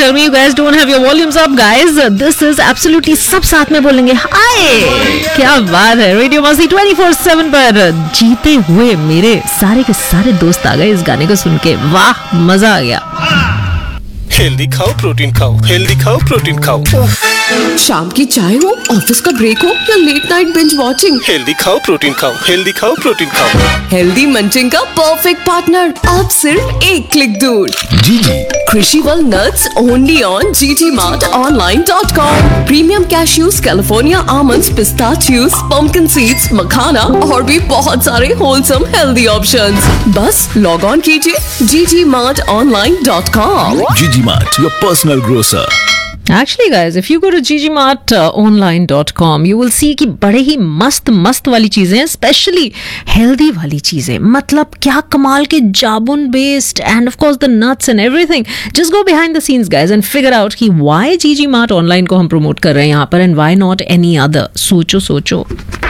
tell me you guys don't have your volumes up, guys. This is absolutely सब साथ में बोलेंगे हाय. क्या बात है. रेडियो मस्ती 24/7 पर जीते हुए मेरे सारे के सारे दोस्त आ गए इस गाने को सुन के. वाह, मजा आ गया. हेल्दी खाओ, प्रोटीन खाओ, हेल्दी खाओ, प्रोटीन खाओ. शाम की चाय हो, ऑफिस का ब्रेक हो या late night binge watching, healthy खाओ, प्रोटीन खाओ, हेल्दी खाओ, प्रोटीन खाओ. हेल्दी मंचिंग का परफेक्ट पार्टनर अब सिर्फ एक क्लिक दूर. जीजी Crunchyroll nuts only on gtmartonline.com. Premium cashews, California almonds, pistachios, pumpkin seeds, मखाना और भी बहुत सारे wholesome healthy options. बस लॉग ऑन कीजिए gtmartonline.com. जीजी mart, your personal grocer. Actually guys, if you go to ggmartonline.com you will see कि बड़े ही मस्त वाली चीजें हैं, स्पेशली हेल्दी वाली चीजें. मतलब क्या कमाल के जामुन based end of course the nuts and everything. Just go behind the scenes guys and figure out कि व्हाई जीजी मार्ट ऑनलाइन को हम प्रमोट कर रहे हैं यहाँ पर and why not any other. सोचो.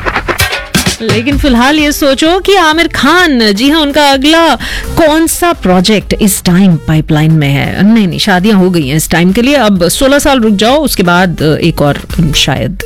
लेकिन फिलहाल ये सोचो कि आमिर खान, जी हाँ, उनका अगला कौन सा प्रोजेक्ट इस टाइम पाइपलाइन में है. नहीं, शादियां हो गई हैं इस टाइम के लिए. अब 16 साल रुक जाओ, उसके बाद एक और शायद.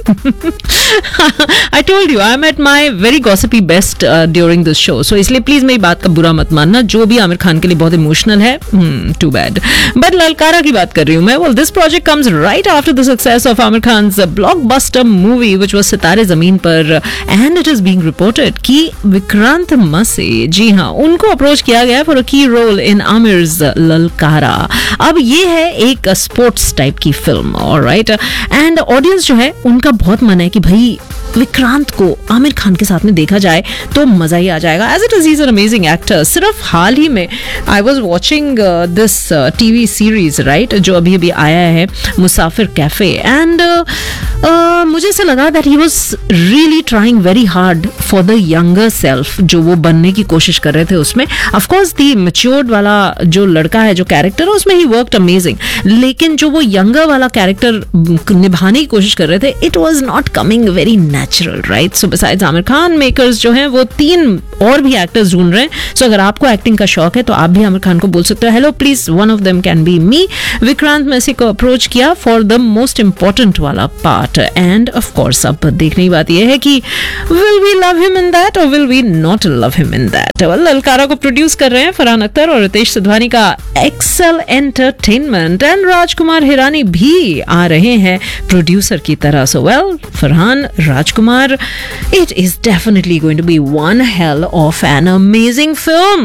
I told you I am at my very गॉसिपी best during this show, सो इसलिए प्लीज मेरी बात का बुरा मत मानना. जो भी आमिर खान के लिए बहुत इमोशनल है, टू बैड. बट ललकारा की बात कर रही हूँ मैं. Well, this project comes right after the success of Aamir Khans blockbuster movie which was सितारे जमीन पर, and it is being reported कि विक्रांत मसी, जी हाँ, उनको अप्रोच किया गया फॉर अ की रोल इन आमिर्स ललकारा. अब ये है एक स्पोर्ट्स टाइप की फिल्म, ऑलराइट, एंड ऑडियंस जो है उनका बहुत मन है कि भाई विक्रांत को आमिर खान के साथ में देखा जाए तो मजा ही आ जाएगा. As it is, he is an amazing actor. सिर्फ हाल ही में I was watching this TV series, right, जो अभी अभी आया है, मुसाफिर कैफे, एंड मुझे ऐसा लगा that he was really trying very hard for the younger self, जो वो बनने की कोशिश कर रहे थे उसमें. ऑफकोर्स द मैच्योर्ड वाला जो लड़का है, जो कैरेक्टर है, उसमें ही वर्कड अमेजिंग, लेकिन जो वो यंगर वाला कैरेक्टर निभाने की कोशिश कर रहे थे, it was not coming very natural, right. So besides Aamir Khan, makers जो हैं वो 3 और भी एक्टर्स ढूंढ रहे हैं. सो अगर आपको एक्टिंग का शौक है तो आप भी आमिर खान को बोल सकते हो, hello please, one of them can be मी. विक्रांत मैसी को अप्रोच किया फॉर द मोस्ट इंपॉर्टेंट वाला पार्ट, एंड ऑफ कोर्स अब देखने की बात यह है कि will we love him in that और will we not love him in that. ललकारा को प्रोड्यूस कर रहे हैं फरहान अख्तर और रितेश सिद्धवानी का Excel entertainment, and Rajkumar Hirani भी आ रहे हैं प्रोड्यूसर की तरह. So well, Farhan, Rajkumar, it is definitely going to be one hell of an amazing film.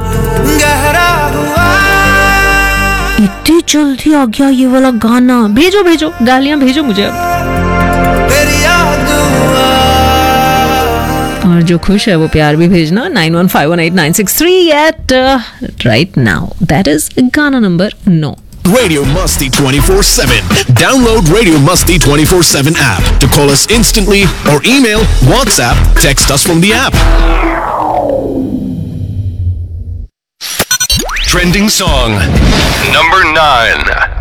इतनी जल्दी आ गया ये वाला गाना. भेजो गालियां भेजो मुझे अब. और जो खुश है वो प्यार भी भेजना. 91518963 at right now. That is गाना number 9. Radio Musty 24/7. Download Radio Musty 24/7 app to call us instantly or email, WhatsApp, text us from the app. Trending song number 9.